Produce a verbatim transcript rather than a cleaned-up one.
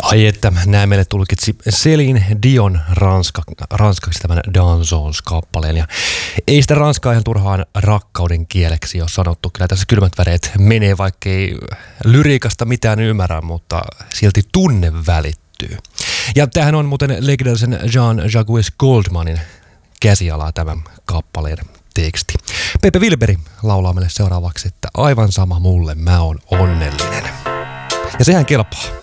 Ai että, nämä meille tulkitsi Céline Dion ranska, ranskaksi tämän Dansons-kappaleen. Ja ei sitä ranskaa ihan turhaan rakkauden kieleksi ole sanottu. Kyllä tässä kylmät väreet menee, vaikkei lyriikasta mitään ymmärrä, mutta silti tunne välittyy. Ja tämähän on muuten legendaarisen Jean-Jacques Goldmanin käsialaa tämän kappaleen teksti. Pepe Wilberi laulaa meille seuraavaksi, että aivan sama mulle, mä oon onnellinen. Ja sehän kelpaa.